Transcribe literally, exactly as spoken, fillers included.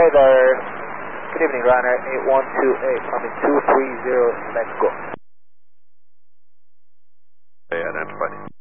Hey there. Good evening, Ryanair eight one two eight, coming two three zero, let's go. Hey, identified.